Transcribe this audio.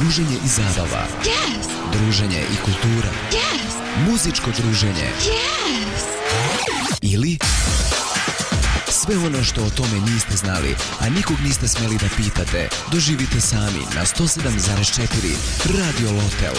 druženje i zabava. Yes. Druženje i kultura. Yes. Muzičko druženje. Yes. Ili sve ono što o tome niste znali, a nikog niste smeli da pitate, doživite sami na 107,4 Radio Lotel.